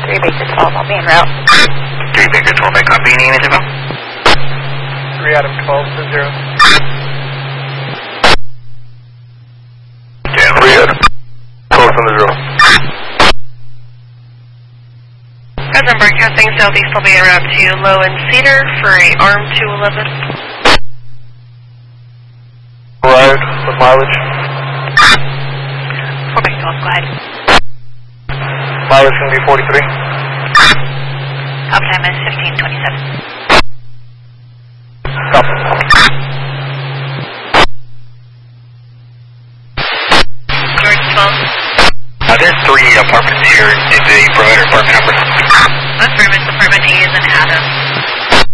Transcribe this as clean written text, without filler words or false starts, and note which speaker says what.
Speaker 1: 3 Baker 12, I'll be en route.
Speaker 2: 3 Baker 12, I copy. Name is about?
Speaker 3: 3 Adam 12 to 0.
Speaker 2: 3 Adam 12 to 0.
Speaker 4: As I'm broadcasting southeast, I'll be en route to Low and Cedar for a ARM 211.
Speaker 3: Arrived with mileage.
Speaker 4: 4 Baker 12, go ahead.
Speaker 3: Mileage going to be 43.
Speaker 4: Uptime is 1527.
Speaker 3: Stop.
Speaker 4: George 12.
Speaker 2: There's 3 apartments here. Did they provide an apartment number?
Speaker 4: Affirmative, apartment A is an Adam.